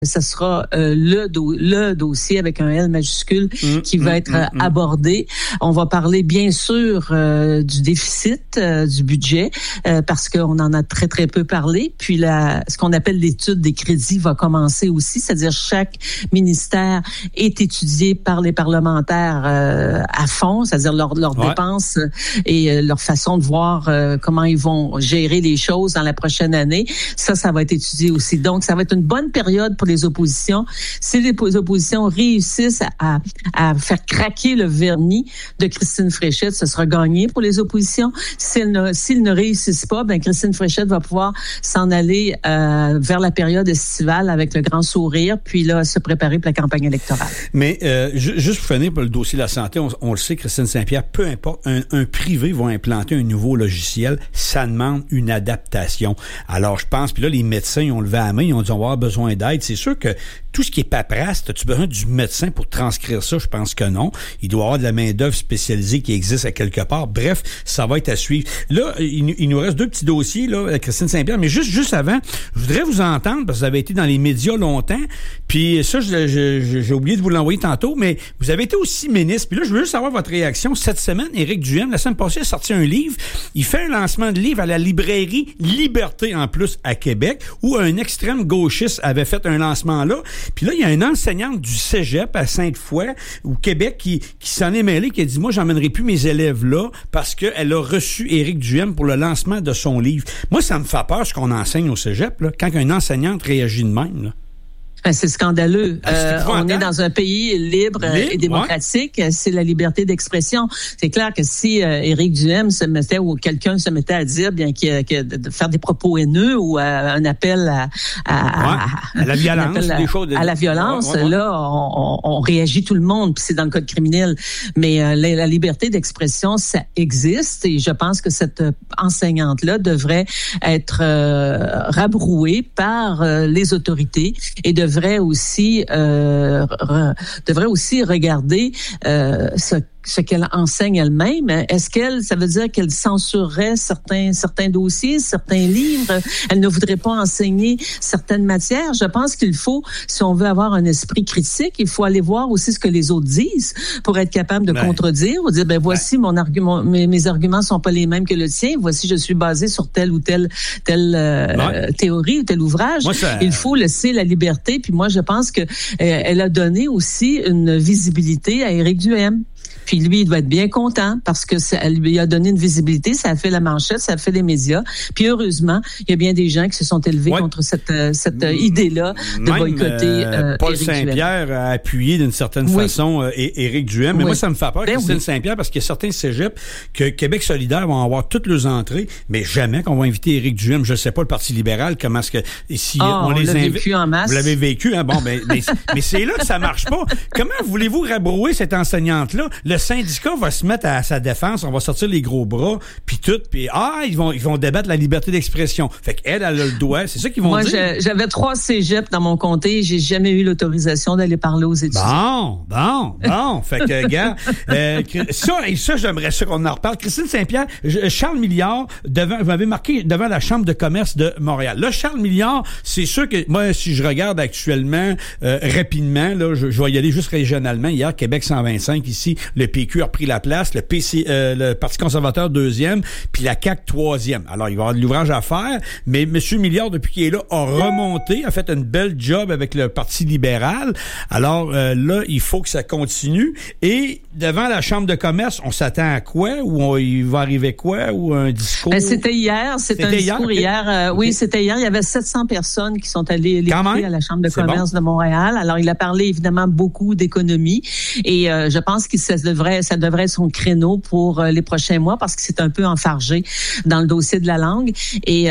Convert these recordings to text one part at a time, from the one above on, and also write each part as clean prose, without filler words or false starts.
ce sera le dossier avec un L majuscule qui va être abordé. On va parler bien sûr du déficit du budget parce qu'on en a très très peu parlé. Puis ce qu'on appelle l'étude des crédits va commencer aussi, c'est-à-dire chaque ministère est étudié par les parlementaires à fond, c'est-à-dire leurs dépenses et leur façon de voir comment ils vont gérer les choses dans la prochaine année. Ça va être étudié aussi. Donc ça va être une bonne période pour les oppositions. Si les oppositions réussissent à faire craquer le vernis de Christine Fréchette, ce sera gagné pour les oppositions. S'ils ne réussissent pas, Christine Fréchette va pouvoir s'en aller vers la période estivale avec le grand sourire, puis là, se préparer pour la campagne électorale. Mais juste pour finir pour le dossier de la santé, on le sait, Christine Saint-Pierre, peu importe, un privé va implanter un nouveau logiciel, ça demande une adaptation. Alors, je pense, puis là, les médecins, ils ont levé la main, ils ont dit on va avoir besoin d'aide. C'est sûr que tout ce qui est paperasse, as-tu besoin du médecin pour transcrire ça? Je pense que non. Il doit y avoir de la main-d'œuvre spécialisée qui existe à quelque part. Bref, ça va être à suivre. Là, il nous reste deux petits dossiers, là, Christine Saint-Pierre, mais juste avant, je voudrais vous entendre, parce que vous avez été dans les médias longtemps, puis ça, j'ai oublié de vous l'envoyer tantôt, mais vous avez été aussi ministre, puis là, je veux juste savoir votre réaction. Cette semaine, Éric Duhem, la semaine passée, a sorti un livre. Il fait un lancement de livre à la librairie Liberté, en plus, à Québec, où un extrême gauchiste avait fait un lancement là. Puis là, il y a une enseignante du cégep à Sainte-Foy, au Québec, qui s'en est mêlée, qui a dit, moi, j'emmènerai plus mes élèves là, parce qu'elle a reçu Éric Duhem pour le lancement de son livre. Moi, ça me fait peur, ce qu'on enseigne au cégep, là, quand une enseignante réagit de même, là. C'est scandaleux. On est dans un pays libre et démocratique. Ouais. C'est la liberté d'expression. C'est clair que si Éric Duhem se mettait ou quelqu'un se mettait à dire bien de faire des propos haineux ou un appel à la violence, des choses à la violence, là on réagit tout le monde. Puis c'est dans le code criminel. Mais la liberté d'expression, ça existe et je pense que cette enseignante-là devrait être rabrouée par les autorités et devrait aussi regarder ce qu'elle enseigne elle-même. Ça veut dire qu'elle censurerait certains dossiers, certains livres? Elle ne voudrait pas enseigner certaines matières? Je pense qu'il faut, si on veut avoir un esprit critique, il faut aller voir aussi ce que les autres disent pour être capable de contredire ou dire, voici mon argument, mes arguments sont pas les mêmes que le tien, voici je suis basé sur telle ou telle théorie ou tel ouvrage. Il faut laisser la liberté, puis moi je pense que elle a donné aussi une visibilité à Éric Duhem. Puis lui, il doit être bien content parce que ça lui a donné une visibilité, ça a fait la manchette, ça a fait les médias. Puis heureusement, il y a bien des gens qui se sont élevés contre cette idée-là de boycotter Paul Éric Saint-Pierre Duhem. A appuyé d'une certaine façon Éric Duhem. Mais moi, ça me fait peur, Christine Saint-Pierre, parce qu'il y a certains cégeps que Québec solidaire vont avoir toutes leurs entrées, mais jamais qu'on va inviter Éric Duhem. Je ne sais pas, le Parti libéral, comment est-ce que... Si on les invite... vécu en masse. Vous l'avez vécu, hein? Bon, mais c'est là que ça marche pas. Comment voulez-vous rabrouer cette enseignante-là? Le syndicat va se mettre à sa défense, on va sortir les gros bras, puis tout, puis ils vont débattre la liberté d'expression. Fait qu'elle a le doigt, c'est ça qu'ils vont dire. Moi, j'avais 3 cégeps dans mon comté, j'ai jamais eu l'autorisation d'aller parler aux étudiants. Bon. Fait que, gars, ça, j'aimerais ça qu'on en reparle. Christine Saint-Pierre, Charles Milliard, vous m'avez marqué devant la Chambre de commerce de Montréal. Là, Charles Milliard, c'est sûr que, moi, si je regarde actuellement, rapidement, là, je vais y aller juste régionalement. Hier, Québec 125, ici, le PQ a repris la place, le Parti conservateur 2e, puis la CAQ 3e. Alors, il va y avoir de l'ouvrage à faire, mais M. Milliard, depuis qu'il est là, a remonté, a fait une belle job avec le Parti libéral. Alors, là, il faut que ça continue. Et devant la Chambre de commerce, on s'attend à quoi? Ou il va arriver quoi? Ou un discours? C'était hier. C'était un discours hier. Oui, c'était hier. Il y avait 700 personnes qui sont allées l'écouter à la Chambre de commerce de Montréal. Alors, il a parlé évidemment beaucoup d'économie. Et je pense que ça devrait être son créneau pour les prochains mois parce que c'est un peu enfargé dans le dossier de la langue. Et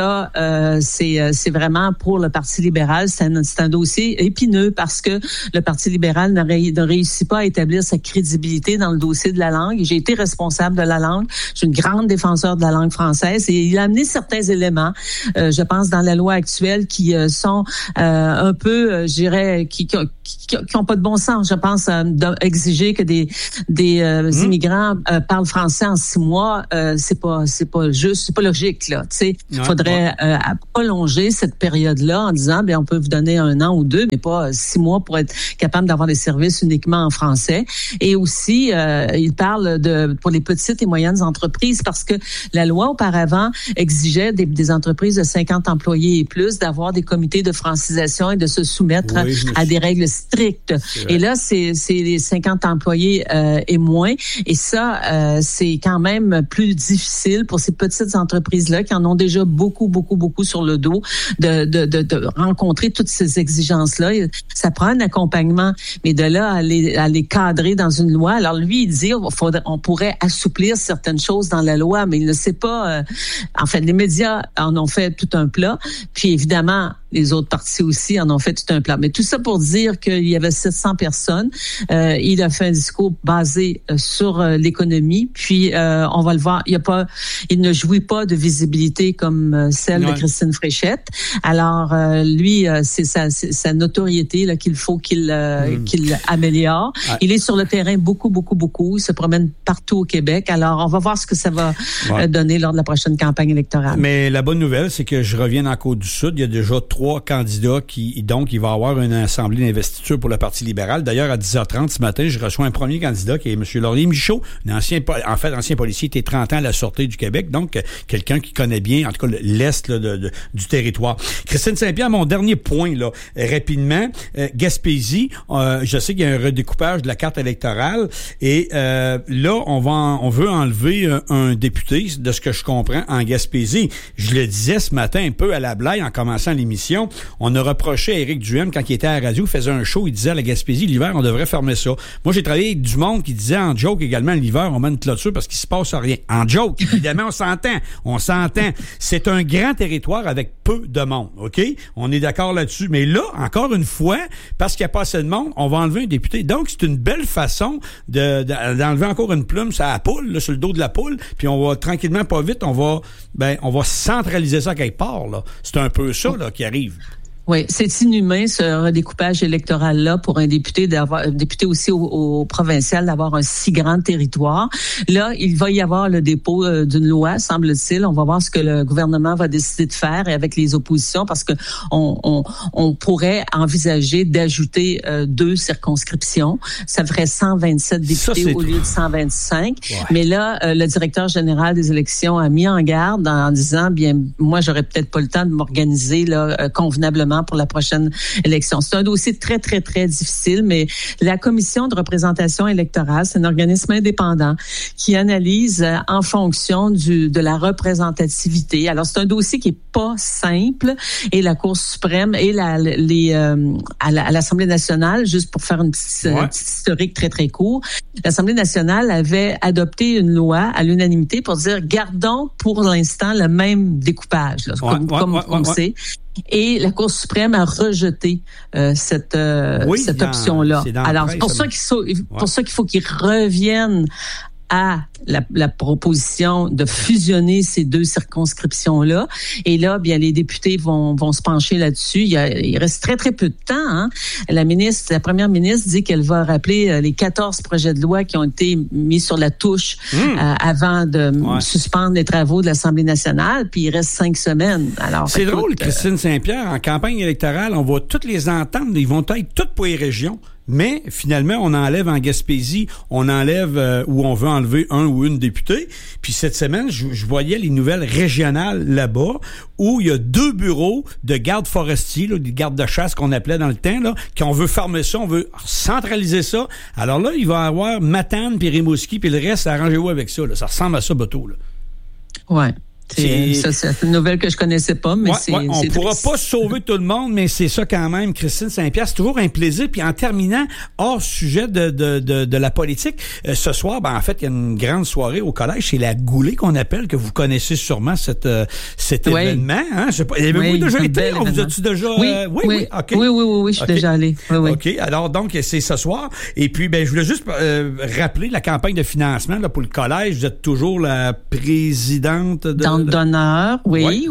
c'est vraiment pour le Parti libéral, c'est un dossier épineux parce que le Parti libéral ne réussit pas à établir sa crédibilité dans le dossier de la langue. J'ai été responsable de la langue. Je suis une grande défenseur de la langue française et il a amené certains éléments, je pense, dans la loi actuelle qui sont un peu, je dirais, qui ont pas de bon sens. Je pense exiger que immigrants parlent français en 6 mois, c'est pas juste, c'est pas logique là. Tu sais, il faudrait prolonger cette période-là en disant, on peut vous donner 1 an ou 2, mais pas 6 mois pour être capable d'avoir des services uniquement en français. Et aussi, il parle pour les petites et moyennes entreprises, parce que la loi auparavant exigeait des entreprises de 50 employés et plus d'avoir des comités de francisation et de se soumettre à des règles strictes. Et là, c'est les 50 employés et moins. Et ça, c'est quand même plus difficile pour ces petites entreprises-là qui en ont déjà beaucoup sur le dos de rencontrer toutes ces exigences-là. Ça prend un accompagnement, mais de là à les cadrer dans une loi. Alors lui, il dit on pourrait assouplir certaines choses dans la loi, mais il ne sait pas. En fait, les médias en ont fait tout un plat, puis évidemment, les autres partis aussi en ont fait tout un plat. Mais tout ça pour dire qu'il y avait 700 personnes. Il a fait un discours basé sur l'économie. Puis, on va le voir, il ne jouit pas de visibilité comme celle de Christine Fréchette. Alors, lui, c'est sa notoriété là, qu'il faut qu'il améliore. Il est sur le terrain beaucoup. Il se promène partout au Québec. Alors, on va voir ce que ça va donner lors de la prochaine campagne électorale. Mais la bonne nouvelle, c'est que je reviens en Côte-du-Sud. Il y a déjà 3 candidats donc il va y avoir une assemblée d'investiture pour le Parti libéral. D'ailleurs, à 10h30 ce matin, je reçois un premier candidat qui est M. Laurier Michaud, ancien policier, était 30 ans à la Sûreté du Québec, donc quelqu'un qui connaît bien, en tout cas, l'Est là, du territoire. Christine Saint-Pierre, mon dernier point, là, rapidement, Gaspésie, je sais qu'il y a un redécoupage de la carte électorale et là, on veut enlever un député, de ce que je comprends, en Gaspésie. Je le disais ce matin un peu à la blague en commençant l'émission. On a reproché à Éric Duhaime, quand il était à la radio, il faisait un show, il disait à la Gaspésie, l'hiver, on devrait fermer ça. Moi, j'ai travaillé avec du monde qui disait en joke également, l'hiver, on met une clôture parce qu'il se passe rien. En joke, évidemment, on s'entend. C'est un grand territoire avec peu de monde, OK? On est d'accord là-dessus. Mais là, encore une fois, parce qu'il n'y a pas assez de monde, on va enlever un député. Donc, c'est une belle façon d'enlever encore une plume sur la poule, là, sur le dos de la poule, puis on va tranquillement, pas vite, on va centraliser ça quelque part, là. C'est un peu ça, là, qui arrive. Oui, c'est inhumain ce redécoupage électoral-là pour un député aussi au provincial d'avoir un si grand territoire. Là, il va y avoir le dépôt d'une loi, semble-t-il. On va voir ce que le gouvernement va décider de faire avec les oppositions, parce que on pourrait envisager d'ajouter 2 circonscriptions. Ça ferait 127 députés au lieu de 125. Ouais. Mais là, le directeur général des élections a mis en garde en disant, moi, j'aurais peut-être pas le temps de m'organiser là convenablement pour la prochaine élection. C'est un dossier très, très, très difficile, mais la Commission de représentation électorale, c'est un organisme indépendant qui analyse en fonction de la représentativité. Alors, c'est un dossier qui est pas simple, et la Cour suprême et à l'Assemblée nationale, juste pour faire une petite historique très, très court, l'Assemblée nationale avait adopté une loi à l'unanimité pour dire, gardons pour l'instant le même découpage, là, comme on sait. Et la Cour suprême a rejeté cette option-là. Alors, c'est pour ça qu'il faut qu'ils reviennent à la proposition de fusionner ces 2 circonscriptions-là. Et là, bien, les députés vont se pencher là-dessus. Il reste très, très peu de temps, hein. La première ministre dit qu'elle va rappeler les 14 projets de loi qui ont été mis sur la touche avant de suspendre les travaux de l'Assemblée nationale, puis il reste 5 semaines. Alors, c'est drôle, Christine Saint-Pierre, en campagne électorale, on va toutes les entendre, ils vont être toutes pour les régions. Mais finalement, on enlève en Gaspésie, on enlève où on veut enlever un ou une députée. Puis cette semaine, je voyais les nouvelles régionales là-bas où il y a 2 bureaux de gardes forestiers, là, des gardes de chasse qu'on appelait dans le temps, là, qu'on veut fermer ça, on veut centraliser ça. Alors là, il va y avoir Matane, puis Rimouski, puis le reste, arrangez-vous avec ça. Là. Ça ressemble à ça, bateau. Là. Ouais. C'est une nouvelle que je connaissais pas, mais on pourra pas sauver tout le monde, mais c'est ça quand même, Christine Saint-Pierre. C'est toujours un plaisir. Puis en terminant, hors sujet de la politique, ce soir, en fait, il y a une grande soirée au collège. C'est la Goulée qu'on appelle, que vous connaissez sûrement cet événement. Hein? Je sais pas, avez-vous déjà été? Vous êtes-tu déjà... Oui, okay. Oui, je suis déjà allé. Oui. OK, alors donc, c'est ce soir. Et puis, je voulais juste rappeler la campagne de financement là, pour le collège. Vous êtes toujours la présidente de... membre d'honneur. Oui.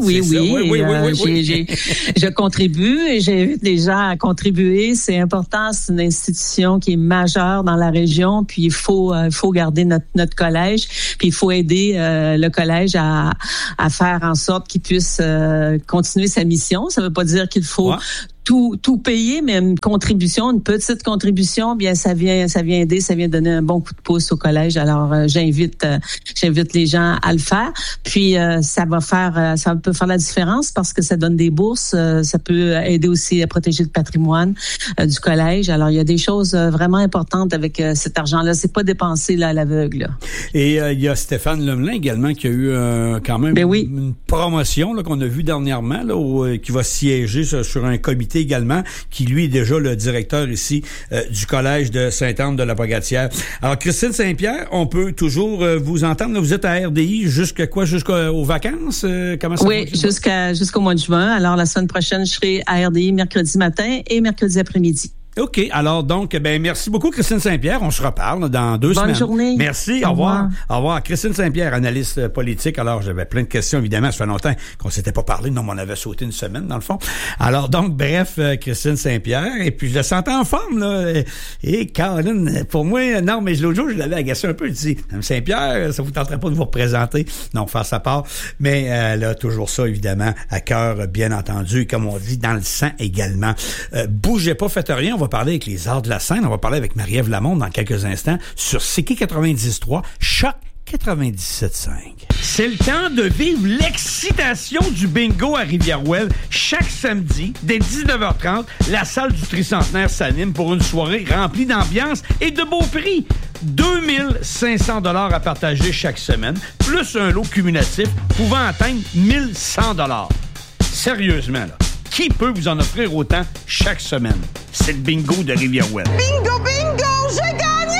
Je contribue et j'invite les gens à contribuer. C'est important. C'est une institution qui est majeure dans la région. Puis il faut garder notre collège. Puis il faut aider le collège à faire en sorte qu'il puisse continuer sa mission. Ça veut pas dire qu'il faut tout payer, mais une petite contribution, bien ça vient aider, ça vient donner un bon coup de pouce au collège. Alors j'invite les gens à le faire. Puis ça peut faire la différence parce que ça donne des bourses, ça peut aider aussi à protéger le patrimoine du collège. Alors il y a des choses vraiment importantes avec cet argent-là. C'est pas dépensé là à l'aveugle. Là. Et il y a Stéphane Lemelin également qui a eu quand même une promotion là, qu'on a vue dernièrement là, qui va siéger sur un comité également, qui lui est déjà le directeur ici du collège de Sainte-Anne-de-la-Pocatière. Alors Christine Saint-Pierre, on peut toujours vous entendre. Là, vous êtes à RDI jusqu'aux vacances? Comment ça va? Jusqu'au mois de juin. Alors la semaine prochaine, je serai à RDI mercredi matin et mercredi après-midi. OK. Alors, donc, merci beaucoup, Christine Saint-Pierre. On se reparle dans 2 semaines. Bonne journée. Merci. Au revoir. Au revoir. Christine Saint-Pierre, analyste politique. Alors, j'avais plein de questions, évidemment. Ça fait longtemps qu'on s'était pas parlé. Non, mais on avait sauté une semaine, dans le fond. Alors, donc, bref, Christine Saint-Pierre. Et puis, je la sentais en forme, là. Et Caroline, pour moi, non, mais l'autre jour, je l'avais agacé un peu. Je dis, Mme Saint-Pierre, ça vous tenterait pas de vous représenter? Non, faire sa part. Mais elle a toujours ça, évidemment, à cœur, bien entendu. Et comme on dit, dans le sang également. Bougez pas, faites rien. On va parler avec les arts de la scène. On va parler avec Marie-Ève Lamonde dans quelques instants sur CK 93.3, Choc 97.5. C'est le temps de vivre l'excitation du bingo à Rivière-Ouelle. Chaque samedi, dès 19h30, la salle du Tricentenaire s'anime pour une soirée remplie d'ambiance et de beaux prix. 2500 $ à partager chaque semaine, plus un lot cumulatif pouvant atteindre 1100 $. Sérieusement, là. Qui peut vous en offrir autant chaque semaine? C'est le bingo de Rivière-Ouelle. Bingo, bingo, j'ai gagné!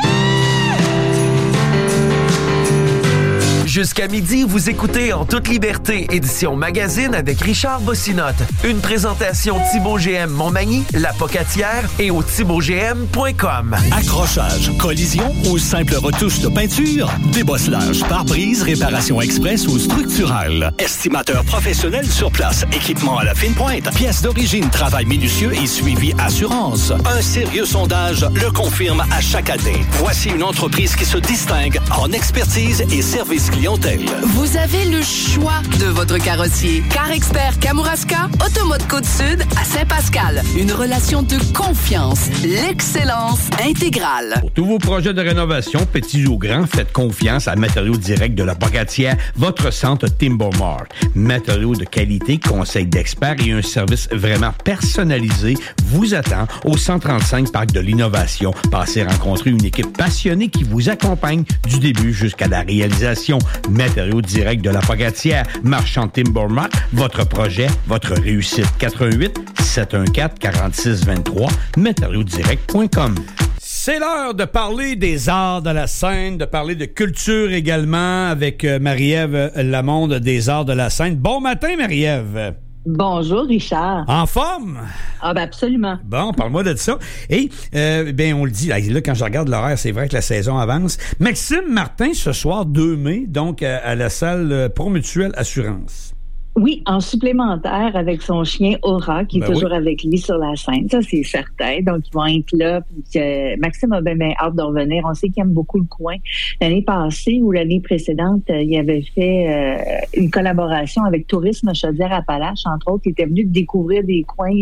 Jusqu'à midi, vous écoutez En toute liberté, édition magazine avec Richard Bossinotte. Une présentation Thibaut GM Montmagny, La Pocatière et au thibautgm.com. Accrochage, collision ou simple retouche de peinture, débosselage, pare-brise, réparation express ou structurelle. Estimateur professionnel sur place, équipement à la fine pointe, pièces d'origine, travail minutieux et suivi assurance. Un sérieux sondage le confirme à chaque année. Voici une entreprise qui se distingue en expertise et service clientèle. Vous avez le choix de votre carrossier. Car Expert Kamouraska, Automode Côte-Sud à Saint-Pascal. Une relation de confiance. L'excellence intégrale. Pour tous vos projets de rénovation, petits ou grands, faites confiance à Matériaux Direct de la Pocatière, votre centre Timber Mart. Matériaux de qualité, conseils d'experts et un service vraiment personnalisé vous attend au 135 Parc de l'Innovation. Passez rencontrer une équipe passionnée qui vous accompagne du début jusqu'à la réalisation. Matériaux Direct de la Pocatière, marchand Timber Mart, votre projet, votre réussite. 88 714 4623, matériauxdirect.com. C'est l'heure de parler des arts de la scène, de parler de culture également avec Marie-Ève Lamonde des arts de la scène. Bon matin, Marie-Ève. Bonjour, Richard. En forme? Ah, ben absolument. Bon, parle-moi de ça. Et, on le dit, là, quand je regarde l'horaire, c'est vrai que la saison avance. Maxime Martin, ce soir, 2 mai, donc à la salle Promutuelle Assurance. Oui, en supplémentaire avec son chien Aura, qui est toujours avec lui sur la scène. Ça, c'est certain. Donc, ils vont être là. Puis, Maxime a bien hâte de revenir. On sait qu'il aime beaucoup le coin. L'année passée ou l'année précédente, il avait fait une collaboration avec Tourisme Chaudière-Appalaches, entre autres. Il était venu découvrir des coins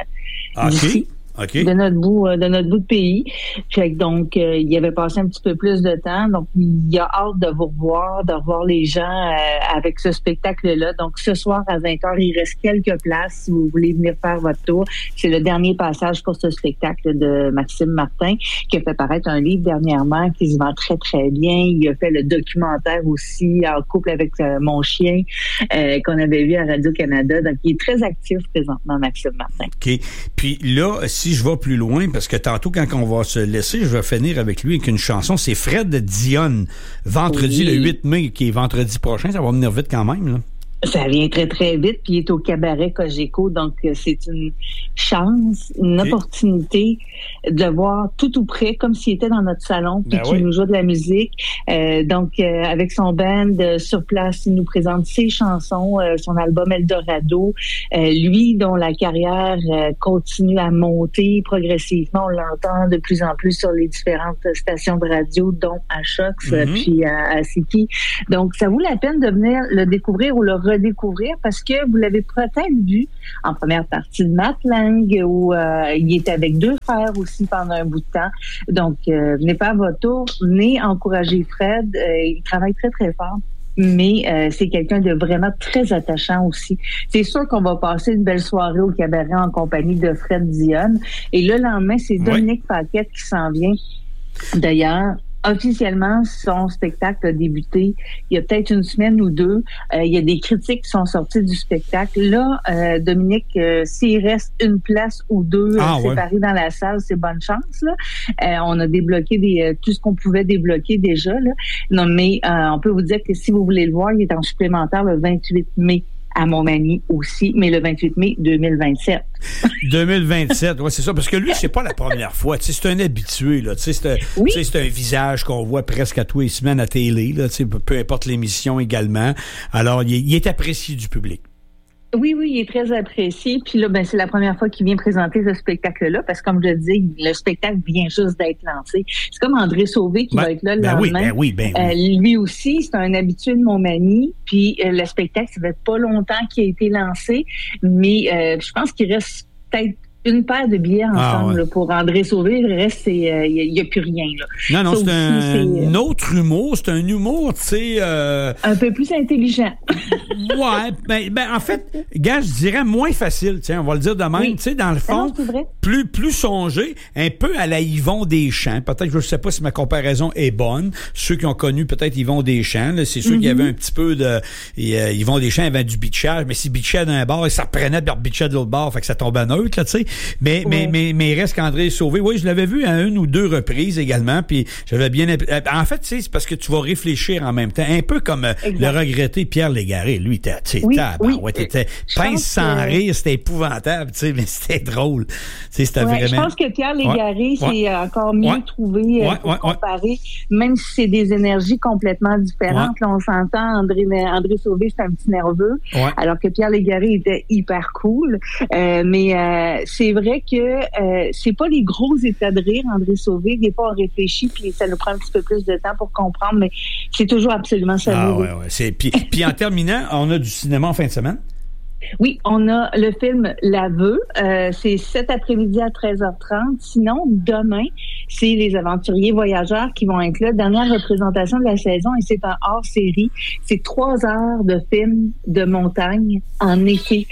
d'ici. Okay. De notre bout de pays. Fait que donc, il avait passé un petit peu plus de temps. Donc, il a hâte de vous revoir, de revoir les gens avec ce spectacle-là. Donc, ce soir à 20h, il reste quelques places si vous voulez venir faire votre tour. C'est le dernier passage pour ce spectacle de Maxime Martin, qui a fait paraître un livre dernièrement qui se vend très, très bien. Il a fait le documentaire aussi en couple avec mon chien qu'on avait vu à Radio-Canada. Donc, il est très actif présentement, Maxime Martin. OK. Puis là, si je vais plus loin, parce que tantôt, quand on va se laisser, je vais finir avec lui avec une chanson. C'est Fred Dionne, vendredi le 8 mai, qui est vendredi prochain. Ça va venir vite quand même, là. Ça vient très, très vite, puis il est au Cabaret Cogeco, donc c'est une chance, une opportunité de le voir tout près, comme s'il était dans notre salon, puis qu'il nous joue de la musique. Donc, avec son band sur place, il nous présente ses chansons, son album Eldorado. Lui, dont la carrière continue à monter progressivement, on l'entend de plus en plus sur les différentes stations de radio, dont à Chox, puis à City. Donc, ça vaut la peine de venir le découvrir ou le redécouvrir parce que vous l'avez peut-être vu en première partie de Matt Lang où il était avec 2 frères aussi pendant un bout de temps. Donc, venez pas à votre tour, venez encourager Fred. Il travaille très, très fort. Mais c'est quelqu'un de vraiment très attachant aussi. C'est sûr qu'on va passer une belle soirée au cabaret en compagnie de Fred Dionne. Et le lendemain, c'est Dominique Paquette qui s'en vient. D'ailleurs, officiellement, son spectacle a débuté il y a peut-être une semaine ou 2. Il y a des critiques qui sont sorties du spectacle. Là, Dominique, s'il reste une place ou 2 séparées dans la salle, c'est bonne chance. Là. On a débloqué tout ce qu'on pouvait débloquer déjà. Là. Non, mais on peut vous dire que si vous voulez le voir, il est en supplémentaire le 28 mai. À Montmagny aussi, mais le 28 mai 2027. 2027, oui, c'est ça. Parce que lui, c'est pas la première fois. Tu sais, c'est un habitué, là. Tu sais, c'est un visage qu'on voit presque à tous les semaines à télé, là. Tu sais, peu importe l'émission également. Alors, il est apprécié du public. Oui, il est très apprécié. Puis là, c'est la première fois qu'il vient présenter ce spectacle-là, parce que comme je le dis, le spectacle vient juste d'être lancé. C'est comme André Sauvé qui va être là le lendemain. Oui. Lui aussi, c'est un habitué de Montmagny. Puis le spectacle, ça fait pas longtemps qu'il a été lancé, mais je pense qu'il reste peut-être une paire de billets ensemble là, pour André Sauvé. Le reste, il n'y a plus rien. Là. Non, c'est un autre humour. C'est un humour, tu sais... un peu plus intelligent. En fait, gars, je dirais moins facile. Tiens, on va le dire de même. Tu sais, dans le fond, plus songé, un peu à la Yvon Deschamps. Peut-être, je ne sais pas si ma comparaison est bonne. Ceux qui ont connu peut-être Yvon Deschamps, là, c'est sûr qu'il y avait un petit peu de... Yvon Deschamps avait du bitchage, mais s'il bitchait d'un bord, ça reprenait de bitchait de l'autre bord, fait que ça tombait neutre, là, tu sais. Mais il reste qu'André Sauvé. Oui, je l'avais vu à 1 ou 2 reprises également, puis j'avais bien... En fait, tu sais, c'est parce que tu vas réfléchir en même temps. Un peu comme le regretté Pierre Légaré. Lui, t'étais pince sans rire, c'était épouvantable, tu sais, mais c'était drôle. Tu sais, c'était vraiment... Je pense que Pierre Légaré, c'est encore mieux trouvé pour comparer, même si c'est des énergies complètement différentes. Là, on s'entend, André Sauvé, c'est un petit nerveux, alors que Pierre Légaré était hyper cool. Mais c'est vrai que c'est pas les gros états de rire, André Sauvé. Des fois, on réfléchit, puis ça nous prend un petit peu plus de temps pour comprendre, mais c'est toujours absolument savoureux. Puis en terminant, on a du cinéma en fin de semaine? Oui, on a le film L'Aveu. C'est cet après-midi à 13h30. Sinon, demain, c'est Les Aventuriers Voyageurs qui vont être là. Dernière représentation de la saison et c'est un hors-série. C'est 3 heures de film de montagne en été.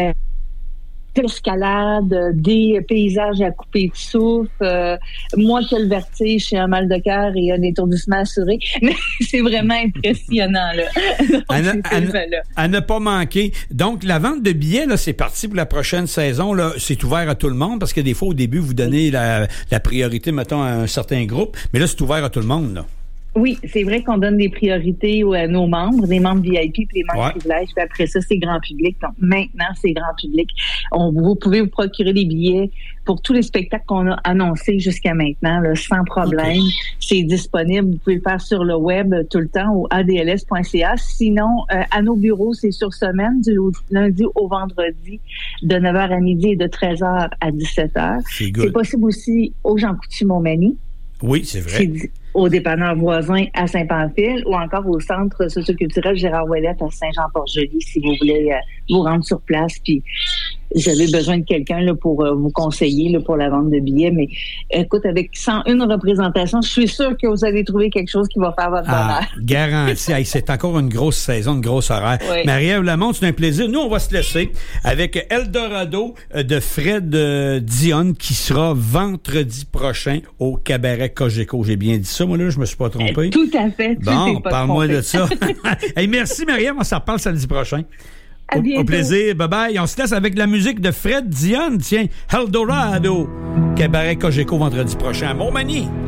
Escalade, des paysages à couper de souffle. Moi qui ai le vertige, j'ai un mal de cœur et un étourdissement assuré. Mais c'est vraiment impressionnant, là. À ne pas manquer. Donc, la vente de billets, là, c'est parti pour la prochaine saison. Là, c'est ouvert à tout le monde parce que des fois, au début, vous donnez la priorité, mettons, à un certain groupe. Mais là, c'est ouvert à tout le monde, là. Oui, c'est vrai qu'on donne des priorités à nos membres, des membres VIP puis les membres privilèges. Puis après ça, c'est grand public. Donc maintenant, c'est grand public. Vous pouvez vous procurer des billets pour tous les spectacles qu'on a annoncés jusqu'à maintenant, là, sans problème. Okay. C'est disponible. Vous pouvez le faire sur le web tout le temps au adls.ca. Sinon, à nos bureaux, c'est sur semaine, du lundi au vendredi, de 9h à midi et de 13h à 17h. C'est possible aussi au Jean Coutu-Montmagny. Oui, c'est vrai. Au dépanneur voisin à Saint-Pamphile ou encore au centre socioculturel Gérard Ouellette à Saint-Jean-Port-Joli si vous voulez vous rendre sur place. Puis vous avez besoin de quelqu'un là, pour vous conseiller là, pour la vente de billets. Mais écoute, avec 101 représentations, je suis sûre que vous allez trouver quelque chose qui va faire votre bonheur. Garanti. C'est encore une grosse saison, une grosse horaire. Oui. Marie-Ève Lamonde, c'est un plaisir. Nous, on va se laisser avec Eldorado de Fred Dionne qui sera vendredi prochain au Cabaret Cogeco. J'ai bien dit ça, moi, là, je me suis pas trompé. Tout à fait. Bon, parle-moi de ça. Hey, merci, Marie-Ève. On s'en reparle samedi prochain. Au plaisir. Bye-bye. On se laisse avec la musique de Fred Dionne. Tiens, Eldorado. Cabaret Cogeco vendredi prochain à Montmagny.